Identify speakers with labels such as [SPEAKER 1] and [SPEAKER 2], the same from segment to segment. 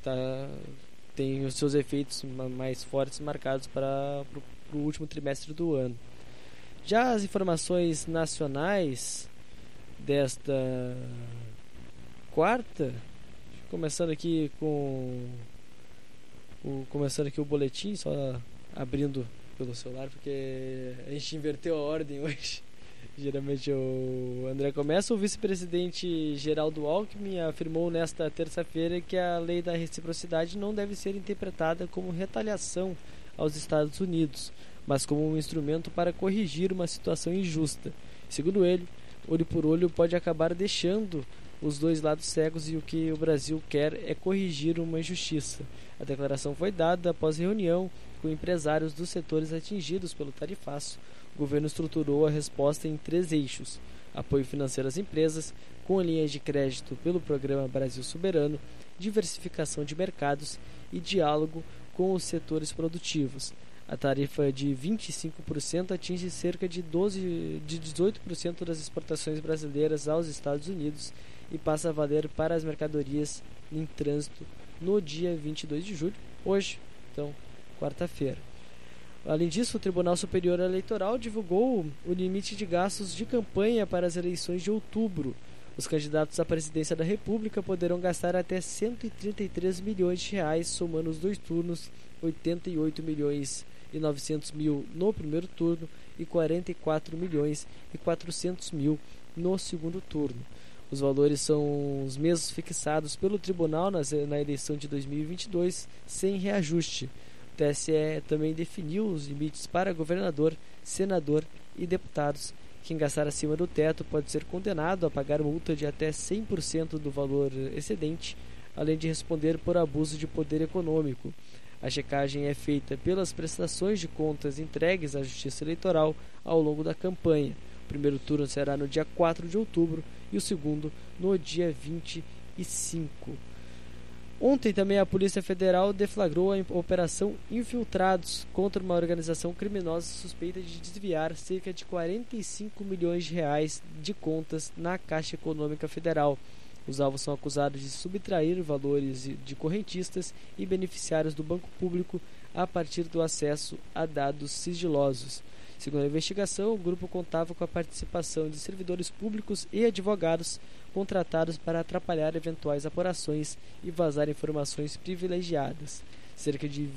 [SPEAKER 1] tem os seus efeitos mais fortes marcados para o último trimestre do ano. Já as informações nacionais desta quarta, começando aqui o boletim, só abrindo pelo celular, porque a gente inverteu a ordem hoje. Geralmente o André começa. O vice-presidente Geraldo Alckmin afirmou nesta terça-feira que a lei da reciprocidade não deve ser interpretada como retaliação aos Estados Unidos, mas como um instrumento para corrigir uma situação injusta. Segundo ele, olho por olho pode acabar deixando os dois lados cegos e o que o Brasil quer é corrigir uma injustiça. A declaração foi dada após reunião com empresários dos setores atingidos pelo tarifaço. O governo estruturou a resposta em 3 eixos: apoio financeiro às empresas, com linhas de crédito pelo programa Brasil Soberano, diversificação de mercados e diálogo com os setores produtivos. A tarifa de 25% atinge cerca de 18% das exportações brasileiras aos Estados Unidos e passa a valer para as mercadorias em trânsito no dia 22 de julho, hoje, então, quarta-feira. Além disso, o Tribunal Superior Eleitoral divulgou o limite de gastos de campanha para as eleições de outubro. Os candidatos à presidência da República poderão gastar até 133 milhões de reais, somando os 2 turnos, 88 milhões e 900 mil no primeiro turno e 44 milhões e 400 mil no segundo turno. Os valores são os mesmos fixados pelo Tribunal na eleição de 2022, sem reajuste. O TSE também definiu os limites para governador, senador e deputados. Quem gastar acima do teto pode ser condenado a pagar multa de até 100% do valor excedente, além de responder por abuso de poder econômico. A checagem é feita pelas prestações de contas entregues à Justiça Eleitoral ao longo da campanha. O primeiro turno será no dia 4 de outubro e o segundo no dia 25. Ontem também a Polícia Federal deflagrou a Operação Infiltrados contra uma organização criminosa suspeita de desviar cerca de 45 milhões de reais de contas na Caixa Econômica Federal. Os alvos são acusados de subtrair valores de correntistas e beneficiários do Banco Público a partir do acesso a dados sigilosos. Segundo a investigação, o grupo contava com a participação de servidores públicos e advogados contratados para atrapalhar eventuais apurações e vazar informações privilegiadas. Cerca de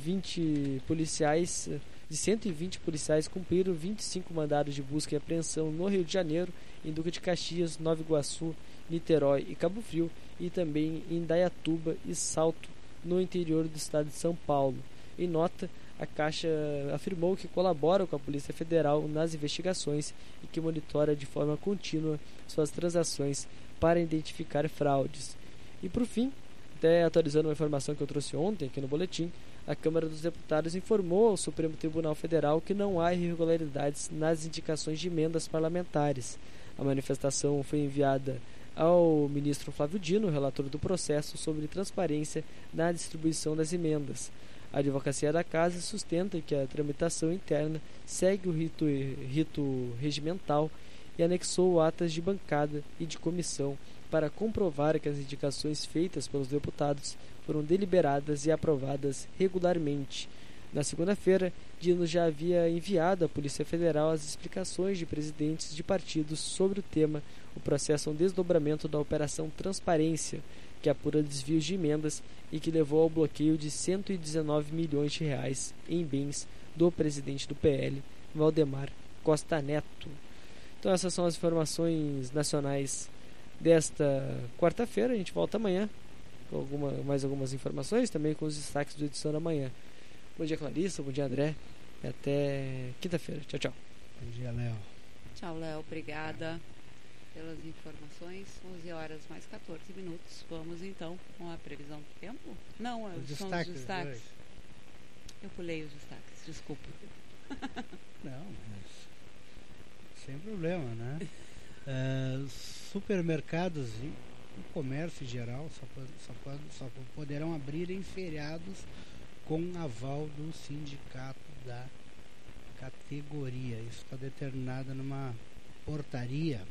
[SPEAKER 1] 120 policiais cumpriram 25 mandados de busca e apreensão no Rio de Janeiro, em Duque de Caxias, Nova Iguaçu, Niterói e Cabo Frio, e também em Indaiatuba e Salto, no interior do estado de São Paulo. Em nota, a Caixa afirmou que colabora com a Polícia Federal nas investigações e que monitora de forma contínua suas transações para identificar fraudes. E por fim, até atualizando uma informação que eu trouxe ontem aqui no boletim, a Câmara dos Deputados informou ao Supremo Tribunal Federal que não há irregularidades nas indicações de emendas parlamentares. A manifestação foi enviada ao ministro Flávio Dino, relator do processo sobre transparência na distribuição das emendas. A Advocacia da Casa sustenta que a tramitação interna segue o rito regimental e anexou atas de bancada e de comissão para comprovar que as indicações feitas pelos deputados foram deliberadas e aprovadas regularmente. Na segunda-feira, Dino já havia enviado à Polícia Federal as explicações de presidentes de partidos sobre o tema. O processo é um desdobramento da Operação Transparência, que apura desvios de emendas e que levou ao bloqueio de 119 milhões de reais em bens do presidente do PL, Valdemar Costa Neto. Então essas são as informações nacionais desta quarta-feira. A gente volta amanhã com mais algumas informações, também com os destaques do Edição da Manhã. Bom dia, Clarissa, bom dia, André, e até quinta-feira. Tchau, tchau.
[SPEAKER 2] Bom dia, Léo.
[SPEAKER 3] Tchau, Léo, obrigada pelas informações. 11 horas mais 14 minutos. Vamos então com a previsão do tempo? Não, são os destaques. Eu pulei os destaques, desculpa.
[SPEAKER 2] Não, mas sem problema, né? Supermercados e o comércio em geral só poderão abrir em feriados com aval do sindicato da categoria. Isso está determinado numa portaria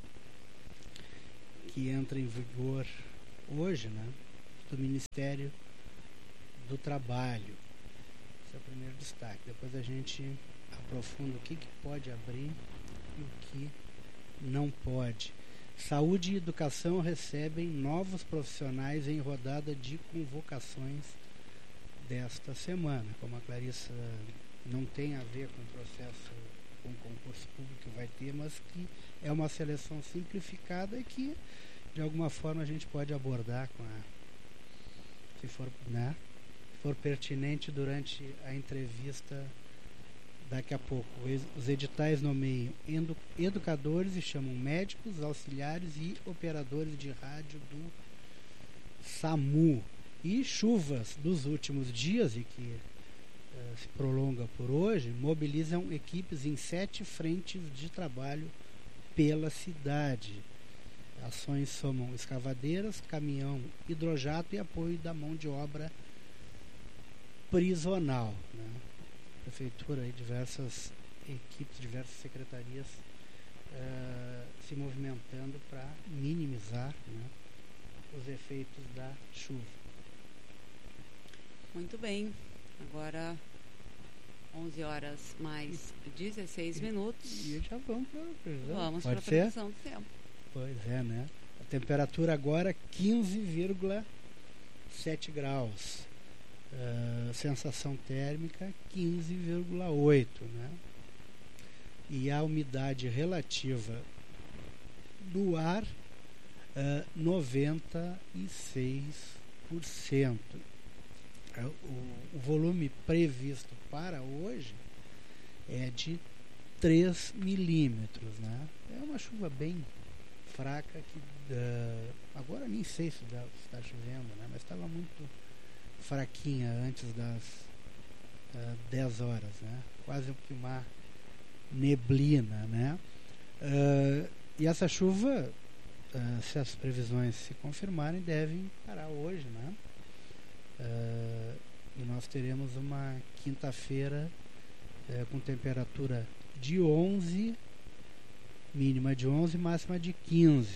[SPEAKER 2] que entra em vigor hoje, né, do Ministério do trabalho. Esse é o primeiro destaque. Depois a gente aprofunda o que pode abrir e o que não pode. Saúde e educação recebem novos profissionais em rodada de convocações desta semana. Como a Clarissa não tem a ver com o processo, com o concurso público que vai ter, mas que é uma seleção simplificada e que de alguma forma a gente pode abordar se for pertinente durante a entrevista daqui a pouco. Os editais nomeiam educadores e chamam médicos, auxiliares e operadores de rádio do SAMU. E chuvas dos últimos dias e que se prolonga por hoje, mobilizam equipes em 7 frentes de trabalho pela cidade. Ações somam escavadeiras, caminhão hidrojato e apoio da mão de obra prisional. Prefeitura e diversas equipes, diversas secretarias se movimentando para minimizar os efeitos da chuva.
[SPEAKER 3] Muito bem, agora 11 horas mais 16 minutos.
[SPEAKER 2] E já vamos para a previsão.
[SPEAKER 3] Vamos para a previsão do tempo.
[SPEAKER 2] Pois é, né? A temperatura agora 15,7 graus. Sensação térmica 15,8, né? E a umidade relativa do ar 96%. O volume previsto para hoje é de 3 milímetros, né? É uma chuva bem fraca que agora nem sei se está chovendo, né? Mas estava muito fraquinha antes das 10 horas, né? Quase que uma neblina, né? E essa chuva, se as previsões se confirmarem, devem parar hoje, né? E nós teremos uma quinta-feira com temperatura de 11, mínima de 11, máxima de 15.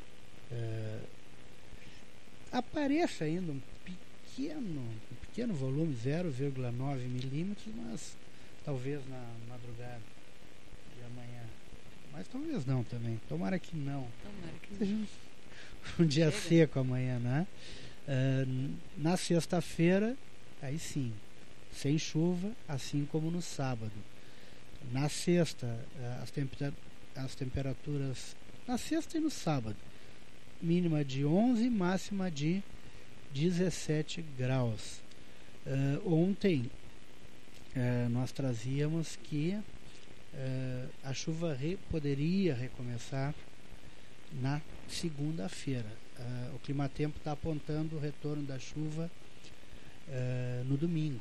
[SPEAKER 2] Aparece ainda um pequeno volume, 0,9 milímetros, mas talvez na madrugada de amanhã. Mas talvez não também. Tomara que não. Seja um dia seco amanhã, né? Na sexta-feira, aí sim, sem chuva, assim como no sábado. Na sexta, as temperaturas na sexta e no sábado, mínima de 11, máxima de 17 graus. Ontem nós trazíamos que a chuva poderia recomeçar na segunda-feira. O Climatempo está apontando o retorno da chuva no domingo,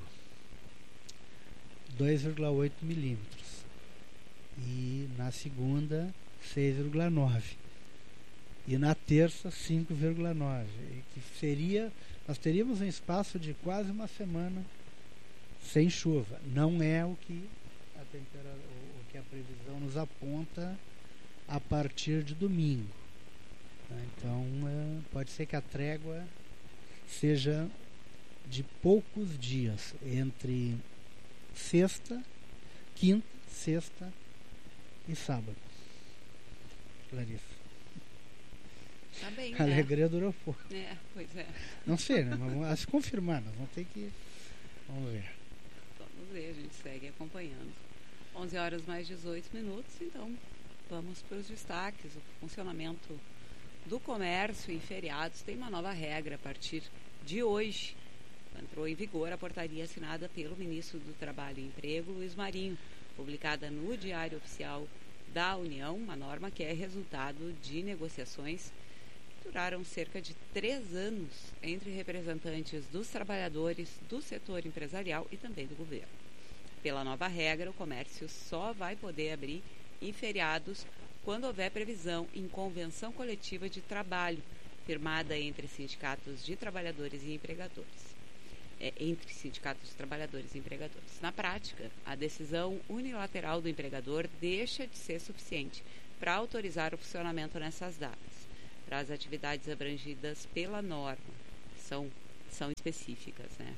[SPEAKER 2] 2,8 milímetros, e na segunda 6,9, e na terça 5,9, que seria, nós teríamos um espaço de quase uma semana sem chuva. Não é o que a previsão nos aponta a partir de domingo. Então pode ser que a trégua seja de poucos dias, entre quinta, sexta e sábado. Clarissa.
[SPEAKER 3] Tá bem,
[SPEAKER 2] a alegria durou pouco.
[SPEAKER 3] Pois é.
[SPEAKER 2] Não sei, né? Mas vamos se confirmar, nós vamos ter que... Vamos ver,
[SPEAKER 3] a gente segue acompanhando. 11 horas mais 18 minutos, então vamos para os destaques. O funcionamento do comércio em feriados tem uma nova regra a partir de hoje. Entrou em vigor a portaria assinada pelo ministro do Trabalho e Emprego, Luiz Marinho, publicada no Diário Oficial da União, uma norma que é resultado de negociações que duraram cerca de 3 anos entre representantes dos trabalhadores, do setor empresarial e também do governo. Pela nova regra, o comércio só vai poder abrir em feriados quando houver previsão em convenção coletiva de trabalho, firmada entre sindicatos de trabalhadores e empregadores. Na prática, a decisão unilateral do empregador deixa de ser suficiente para autorizar o funcionamento nessas datas. Para as atividades abrangidas pela norma, que são específicas, né?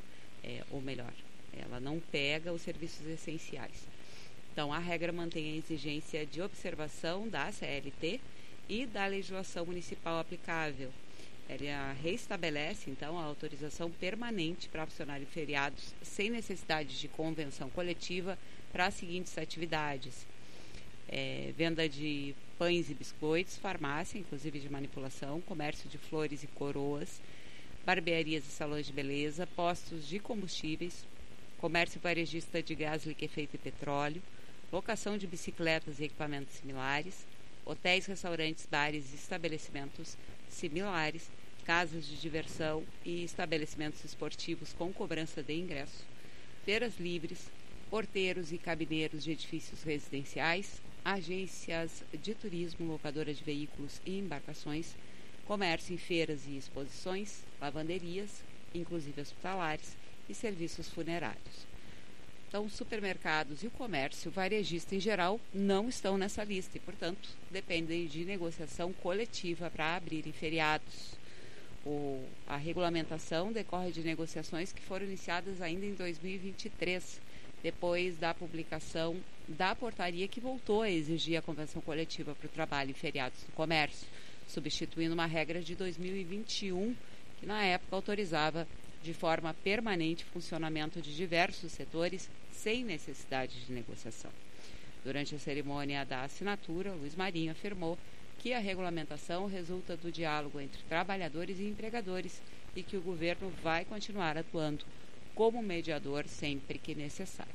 [SPEAKER 3] ou melhor, ela não pega os serviços essenciais. Então, a regra mantém a exigência de observação da CLT e da legislação municipal aplicável. Ela reestabelece, então, a autorização permanente para funcionar em feriados sem necessidade de convenção coletiva para as seguintes atividades: venda de pães e biscoitos, farmácia, inclusive de manipulação, comércio de flores e coroas, barbearias e salões de beleza, postos de combustíveis, comércio varejista de gás liquefeito e petróleo, locação de bicicletas e equipamentos similares, hotéis, restaurantes, bares e estabelecimentos similares, casas de diversão e estabelecimentos esportivos com cobrança de ingresso, feiras livres, porteiros e cabineiros de edifícios residenciais, agências de turismo, locadoras de veículos e embarcações, comércio em feiras e exposições, lavanderias, inclusive hospitalares, e serviços funerários. Então, os supermercados e o comércio varejista em geral não estão nessa lista e, portanto, dependem de negociação coletiva para abrirem feriados. A regulamentação decorre de negociações que foram iniciadas ainda em 2023, depois da publicação da portaria que voltou a exigir a convenção coletiva para o trabalho em feriados do comércio, substituindo uma regra de 2021 que, na época, autorizava de forma permanente o funcionamento de diversos setores sem necessidade de negociação. Durante a cerimônia da assinatura, Luiz Marinho afirmou que a regulamentação resulta do diálogo entre trabalhadores e empregadores e que o governo vai continuar atuando como mediador sempre que necessário.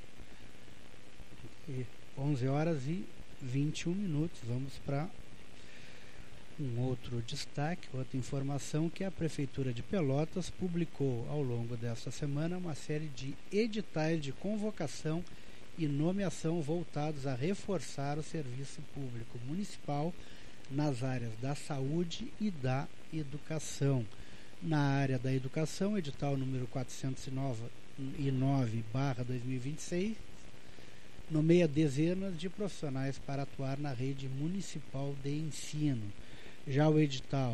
[SPEAKER 2] 11h21. Vamos para um outro destaque, outra informação, que a Prefeitura de Pelotas publicou ao longo desta semana uma série de editais de convocação e nomeação voltados a reforçar o serviço público municipal nas áreas da saúde e da educação. Na área da educação, edital número 409/2026, nomeia dezenas de profissionais para atuar na rede municipal de ensino. Já o edital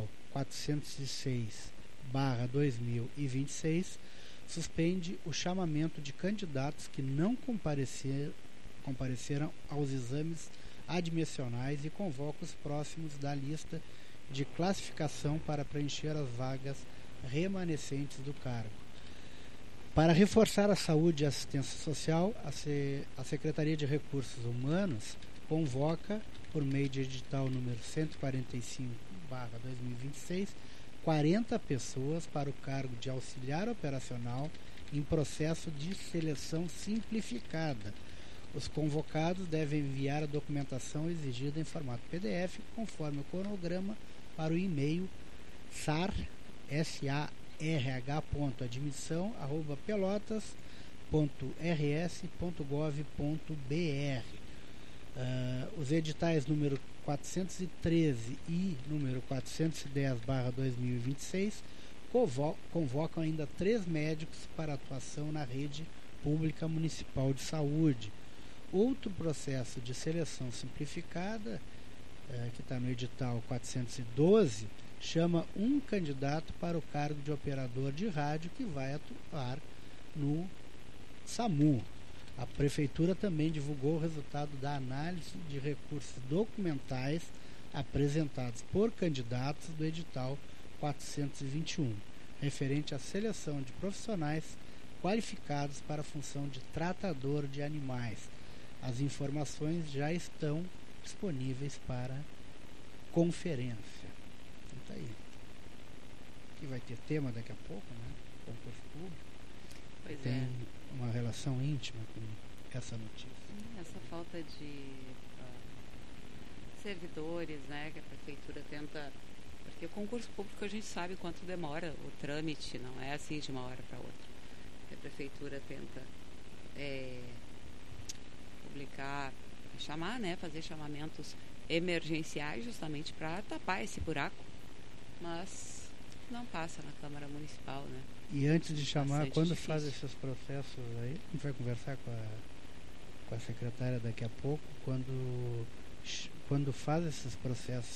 [SPEAKER 2] 406/2026 suspende o chamamento de candidatos que não compareceram aos exames admissionais e convoca os próximos da lista de classificação para preencher as vagas remanescentes do cargo. Para reforçar a saúde e a assistência social, a Secretaria de Recursos Humanos convoca, por meio de edital número 145/2026, 40 pessoas para o cargo de auxiliar operacional em processo de seleção simplificada. Os convocados devem enviar a documentação exigida em formato PDF, conforme o cronograma, para o e-mail sarh@pelotas.admissão@pelotas.rs.gov.br. Os editais número 413 e número 410/2026 convocam ainda 3 médicos para atuação na rede pública municipal de saúde. Outro processo de seleção simplificada, que está no edital 412, chama um candidato para o cargo de operador de rádio que vai atuar no SAMU. A Prefeitura também divulgou o resultado da análise de recursos documentais apresentados por candidatos do edital 421, referente à seleção de profissionais qualificados para a função de tratador de animais. As informações já estão disponíveis para conferência. Então tá aí. Aqui vai ter tema daqui a pouco, né? Concurso público.
[SPEAKER 3] Pois
[SPEAKER 2] tem uma relação íntima com essa notícia.
[SPEAKER 3] Essa falta de servidores, né, que a Prefeitura tenta... Porque o concurso público a gente sabe quanto demora o trâmite, não é assim de uma hora para outra. A Prefeitura tenta publicar, chamar, né, fazer chamamentos emergenciais justamente para tapar esse buraco, mas não passa na Câmara Municipal, né?
[SPEAKER 2] E antes de chamar,
[SPEAKER 3] bastante
[SPEAKER 2] quando
[SPEAKER 3] difícil.
[SPEAKER 2] faz esses processos aí, a gente vai conversar com a secretária daqui a pouco, quando faz esses processos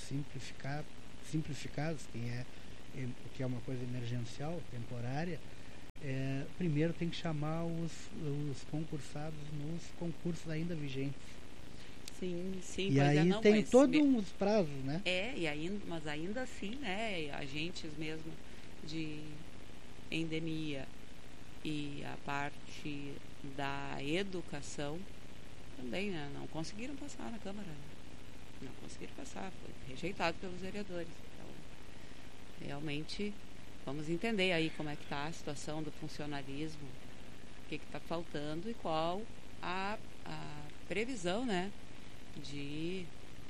[SPEAKER 2] simplificados, que é uma coisa emergencial, temporária, primeiro tem que chamar os concursados nos concursos ainda vigentes.
[SPEAKER 3] Sim,
[SPEAKER 2] e aí
[SPEAKER 3] não,
[SPEAKER 2] tem todos uns prazos, né?
[SPEAKER 3] Mas ainda assim, né, agentes mesmo de endemia e a parte da educação também, né, não conseguiram passar na Câmara. Não conseguiram passar, foi rejeitado pelos vereadores. Então, realmente, vamos entender aí como é que está a situação do funcionalismo, o que está faltando e qual a previsão, né, de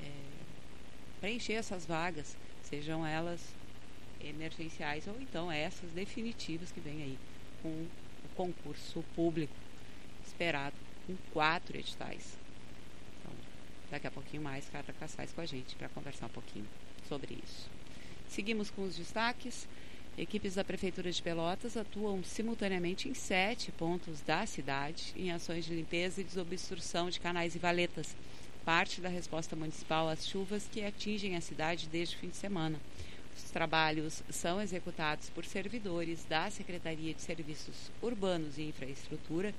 [SPEAKER 3] preencher essas vagas, sejam elas emergenciais ou então essas definitivas que vem aí com o concurso público esperado com 4 editais. Então, daqui a pouquinho mais, Carla Cassais com a gente para conversar um pouquinho sobre isso. Seguimos com os destaques. Equipes da Prefeitura de Pelotas atuam simultaneamente em 7 pontos da cidade em ações de limpeza e desobstrução de canais e valetas, parte da resposta municipal às chuvas que atingem a cidade desde o fim de semana. Os trabalhos são executados por servidores da Secretaria de Serviços Urbanos e Infraestrutura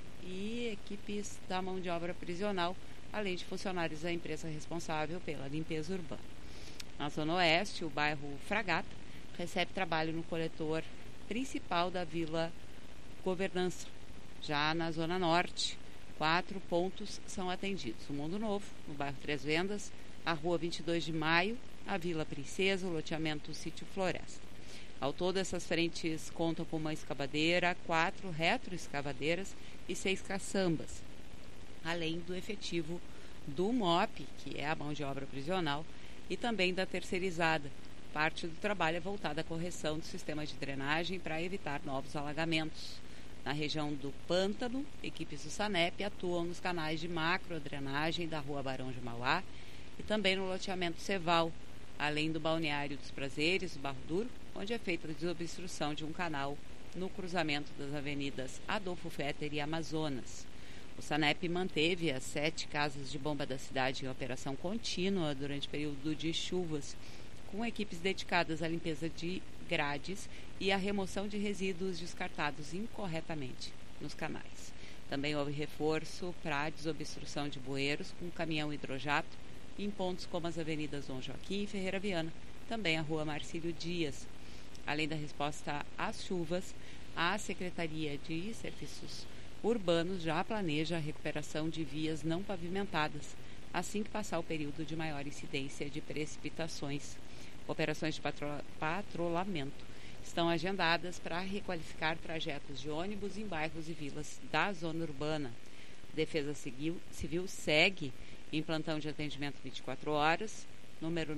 [SPEAKER 3] e equipes da mão de obra prisional, além de funcionários da empresa responsável pela limpeza urbana. Na Zona Oeste, o bairro Fragata recebe trabalho no coletor principal da Vila Governança. Já na Zona Norte, 4 pontos são atendidos: o Mundo Novo, no bairro Três Vendas, a Rua 22 de Maio, a Vila Princesa, o loteamento Sítio Floresta. Ao todo, essas frentes contam com uma escavadeira, 4 retroescavadeiras e 6 caçambas, além do efetivo do MOP, que é a mão de obra prisional, e também da terceirizada. Parte do trabalho é voltada à correção do sistema de drenagem para evitar novos alagamentos. Na região do Pântano, equipes do SANEP atuam nos canais de macrodrenagem da Rua Barão de Mauá e também no loteamento Ceval, além do balneário dos Prazeres, do Barro Duro, onde é feita a desobstrução de um canal no cruzamento das avenidas Adolfo Fetter e Amazonas. O SANEP manteve as 7 casas de bomba da cidade em operação contínua durante o período de chuvas, com equipes dedicadas à limpeza de grades e à remoção de resíduos descartados incorretamente nos canais. Também houve reforço para a desobstrução de bueiros com caminhão hidrojato em pontos como as avenidas Dom Joaquim e Ferreira Viana, também a Rua Marcílio Dias. Além da resposta às chuvas, a Secretaria de Serviços Urbanos já planeja a recuperação de vias não pavimentadas, assim que passar o período de maior incidência de precipitações. Operações de patrulhamento estão agendadas para requalificar trajetos de ônibus em bairros e vilas da zona urbana. A Defesa Civil segue em plantão de atendimento 24 horas, número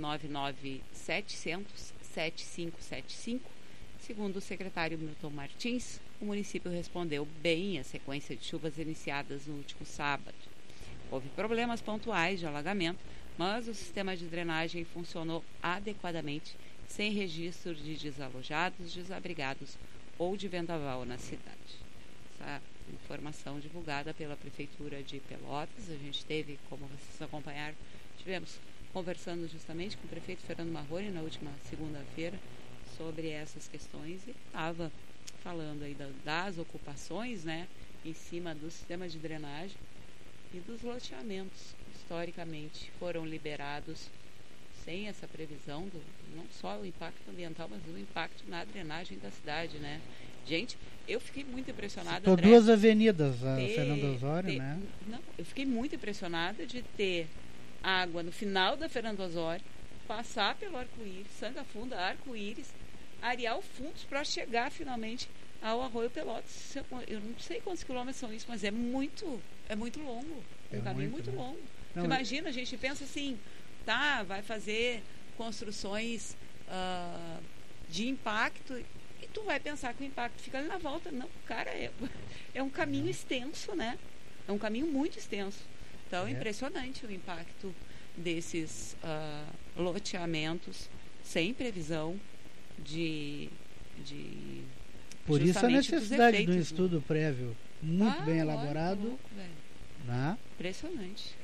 [SPEAKER 3] 99700-7575. Segundo o secretário Milton Martins, o município respondeu bem à sequência de chuvas iniciadas no último sábado. Houve problemas pontuais de alagamento, mas o sistema de drenagem funcionou adequadamente, sem registro de desalojados, desabrigados ou de vendaval na cidade. Essa informação divulgada pela Prefeitura de Pelotas, a gente teve, como vocês acompanharam, tivemos conversando justamente com o prefeito Fernando Marrone na última segunda-feira sobre essas questões e estava falando aí das ocupações, né, em cima do sistema de drenagem e dos loteamentos que historicamente foram liberados sem essa previsão não só o impacto ambiental, mas o impacto na drenagem da cidade, né? Gente, eu fiquei muito impressionada.
[SPEAKER 2] São 2 avenidas, a Fernando Osório, né?
[SPEAKER 3] Não, eu fiquei muito impressionada de ter água no final da Fernando Osório, passar pelo Arco-Íris, Sanga Funda, Arco-Íris, Areal Fundos para chegar finalmente ao Arroio Pelotas. Eu não sei quantos quilômetros são isso, mas é muito longo. É um caminho muito longo. Não, imagina, a gente pensa assim, tá, vai fazer construções de impacto e tu vai pensar que o impacto fica ali na volta. Não, cara, é um caminho extenso, né? É um caminho muito extenso. Então é impressionante o impacto desses loteamentos sem previsão de
[SPEAKER 2] por isso a necessidade do estudo prévio muito bem elaborado,
[SPEAKER 3] louco,
[SPEAKER 2] né?
[SPEAKER 3] Impressionante.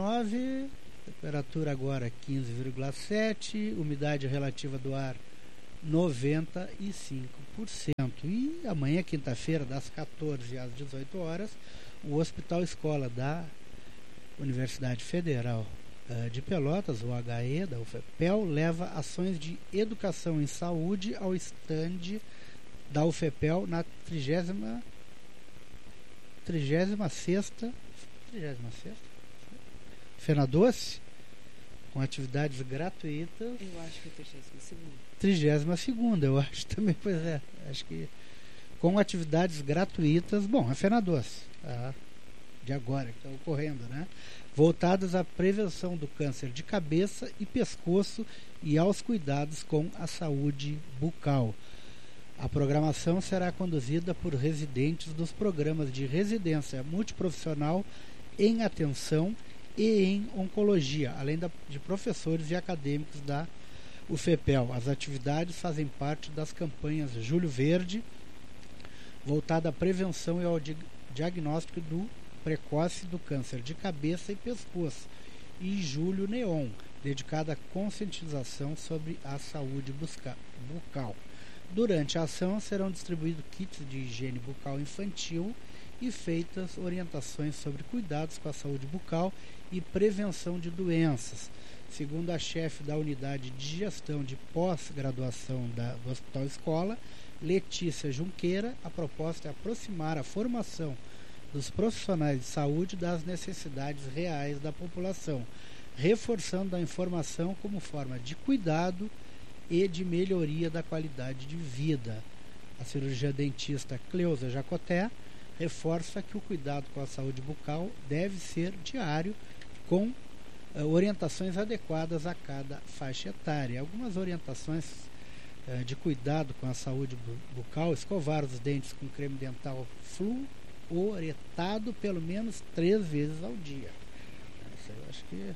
[SPEAKER 2] 11h29, temperatura agora 15,7, umidade relativa do ar 95%. E amanhã, quinta-feira, das 14 às 18 horas, o Hospital Escola da Universidade Federal de Pelotas, o HE, da UFPEL, leva ações de educação em saúde ao estande da UFPEL na 36ª Fenadoce, com atividades gratuitas.
[SPEAKER 3] Eu acho que é
[SPEAKER 2] 32ª, eu acho também, pois é. Acho que com atividades gratuitas, bom, a Fenadoce, de agora, que está ocorrendo, né? Voltadas à prevenção do câncer de cabeça e pescoço e aos cuidados com a saúde bucal. A programação será conduzida por residentes dos programas de residência multiprofissional em atenção e em oncologia, além de professores e acadêmicos da UFPEL. As atividades fazem parte das campanhas Julho Verde, voltada à prevenção e ao diagnóstico precoce do câncer de cabeça e pescoço, e Julho Neon, dedicada à conscientização sobre a saúde bucal. Durante a ação serão distribuídos kits de higiene bucal infantil e feitas orientações sobre cuidados com a saúde bucal e prevenção de doenças. Segundo a chefe da unidade de gestão de pós-graduação do Hospital Escola, Letícia Junqueira, a proposta é aproximar a formação dos profissionais de saúde das necessidades reais da população, reforçando a informação como forma de cuidado e de melhoria da qualidade de vida. A cirurgia dentista Cleusa Jacoté reforça que o cuidado com a saúde bucal deve ser diário, com orientações adequadas a cada faixa etária. Algumas orientações de cuidado com a saúde bucal: escovar os dentes com creme dental fluoretado pelo menos 3 vezes ao dia. Eu acho que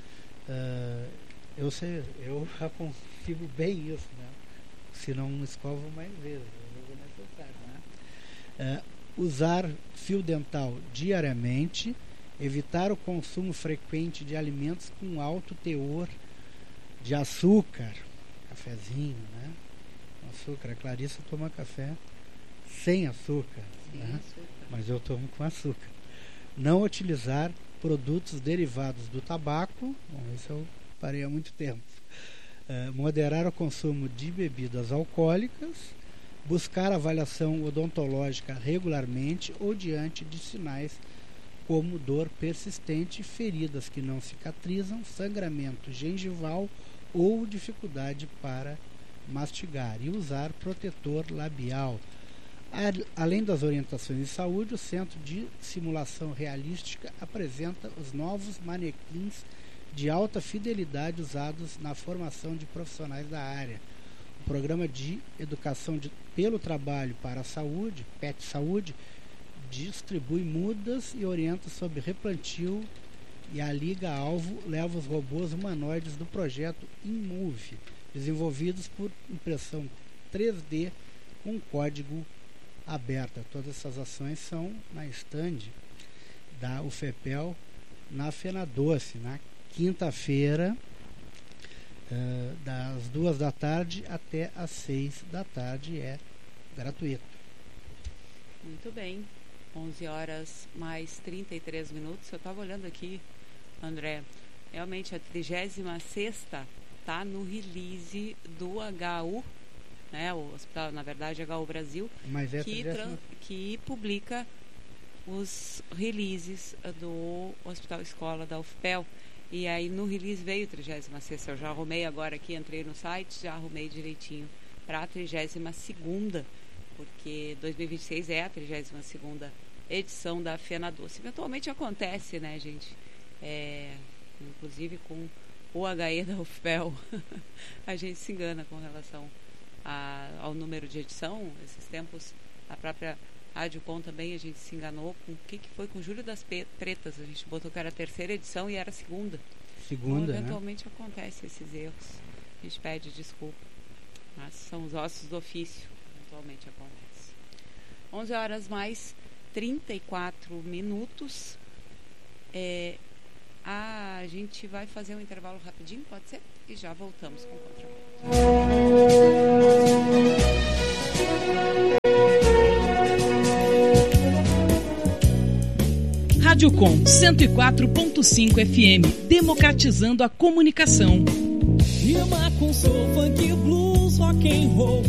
[SPEAKER 2] eu já consigo bem isso, né? Se não escovo mais vezes, é necessário, né? Usar fio dental diariamente, evitar o consumo frequente de alimentos com alto teor de açúcar, cafezinho, né? Açúcar. A Clarissa toma café sem açúcar, né? Mas eu tomo com açúcar. Não utilizar produtos derivados do tabaco, bom, isso eu parei há muito tempo. Moderar o consumo de bebidas alcoólicas, buscar avaliação odontológica regularmente ou diante de sinais como dor persistente, feridas que não cicatrizam, sangramento gengival ou dificuldade para mastigar, e usar protetor labial. Além das orientações de saúde, o Centro de Simulação Realística apresenta os novos manequins de alta fidelidade usados na formação de profissionais da área. O Programa de Educação pelo Trabalho para a Saúde, PET Saúde, distribui mudas e orienta sobre replantio, e a Liga Alvo leva os robôs humanoides do projeto InMove, desenvolvidos por impressão 3D com código aberto. Todas essas ações são na estande da UFPEL na Fenadoce, na quinta-feira, das 2 da tarde até às 6 da tarde, é gratuito.
[SPEAKER 3] Muito bem, 11 horas mais 33 minutos. Eu estava olhando aqui, André, realmente a 36ª está no release do HU, né, o hospital, na verdade, HU Brasil,
[SPEAKER 2] mas é
[SPEAKER 3] que publica os releases do Hospital Escola da UFPEL. E aí no release veio 36ª. Eu já arrumei agora aqui, entrei no site, já arrumei direitinho para a 32ª, porque 2026 é a 32ª edição da Fenadoce. Eventualmente acontece, né, gente? Inclusive com o HE da UFPEL, a gente se engana com relação ao número de edição. Esses tempos, a própria Rádio Com também, a gente se enganou com o que foi com o Júlio das Pretas. A gente botou que era a 3ª edição e era a segunda, então, eventualmente, né, acontece esses erros. A gente pede desculpa, mas são os ossos do ofício. Eventualmente acontece. 11 horas mais 34 minutos. A gente vai fazer um intervalo rapidinho, pode ser? e já voltamos com o Contraponto.
[SPEAKER 4] Rádio Com 104.5 FM, democratizando a comunicação.
[SPEAKER 5] Rima com soul, funk, blues, rock and roll.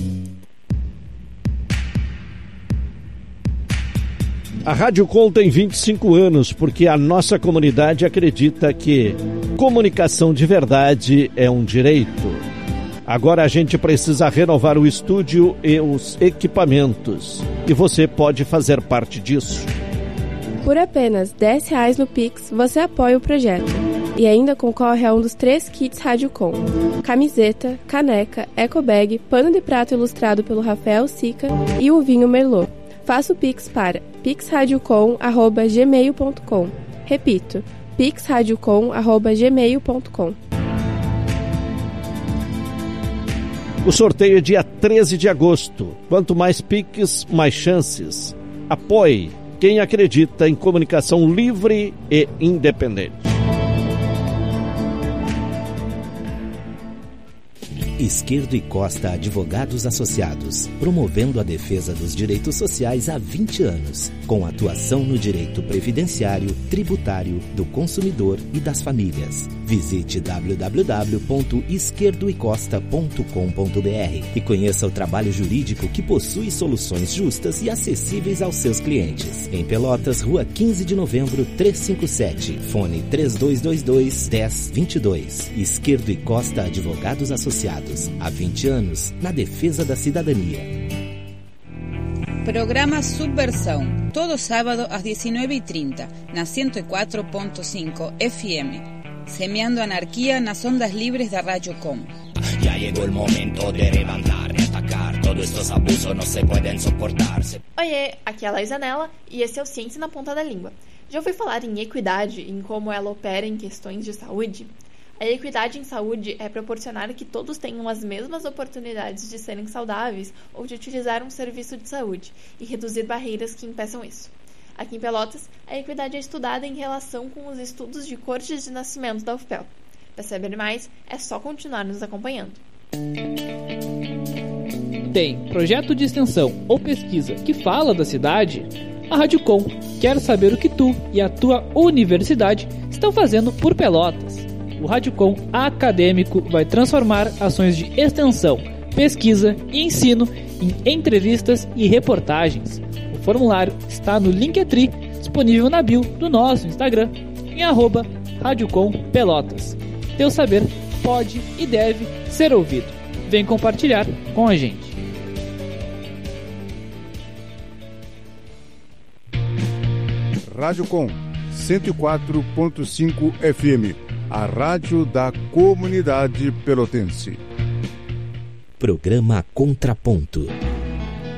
[SPEAKER 6] A Rádio Com tem 25 anos porque a nossa comunidade acredita que comunicação de verdade é um direito. Agora a gente precisa renovar o estúdio e os equipamentos. E você pode fazer parte disso.
[SPEAKER 7] Por apenas R$10 no Pix, você apoia o projeto. E ainda concorre a um dos 3 kits Rádio Com: camiseta, caneca, ecobag, pano de prato ilustrado pelo Rafael Sica e o vinho Merlot. Faça o Pix para pixradiocom@gmail.com. Repito, pixradiocom@gmail.com.
[SPEAKER 6] O sorteio é dia 13 de agosto. Quanto mais Pix, mais chances. Apoie quem acredita em comunicação livre e independente.
[SPEAKER 8] Izquierdo e Costa Advogados Associados, promovendo a defesa dos direitos sociais há 20 anos, com atuação no direito previdenciário, tributário, do consumidor e das famílias. Visite www.izquierdoecosta.com.br e conheça o trabalho jurídico que possui soluções justas e acessíveis aos seus clientes. Em Pelotas, Rua 15 de Novembro, 357, fone 3222-1022. Izquierdo e Costa Advogados Associados. Há 20 anos, na defesa da cidadania.
[SPEAKER 9] Programa Subversão, todo sábado às 19h30, na 104.5 FM. Semeando anarquía nas ondas livres da Rádio Com.
[SPEAKER 10] Ya llegó el momento de levantar y atacar. Todos estos abusos no se pueden soportar.
[SPEAKER 11] Oiê, aqui é a Laís Anela e esse é o Ciência na Ponta da Língua. Já ouviu falar em equidade e em como ela opera em questões de saúde? A equidade em saúde é proporcionar que todos tenham as mesmas oportunidades de serem saudáveis ou de utilizar um serviço de saúde e reduzir barreiras que impeçam isso. Aqui em Pelotas, a equidade é estudada em relação com os estudos de cortes de nascimento da UFPEL. Para saber mais, é só continuar nos acompanhando.
[SPEAKER 12] Tem projeto de extensão ou pesquisa que fala da cidade? A Rádio Com quer saber o que tu e a tua universidade estão fazendo por Pelotas. O Rádio Com acadêmico vai transformar ações de extensão, pesquisa e ensino em entrevistas e reportagens. O formulário está no Linktree, disponível na bio do nosso Instagram, em @RádioComPelotas. Teu saber pode e deve ser ouvido. Vem compartilhar com a gente.
[SPEAKER 13] Rádio Com 104.5 FM, a rádio da comunidade pelotense.
[SPEAKER 8] Programa Contraponto.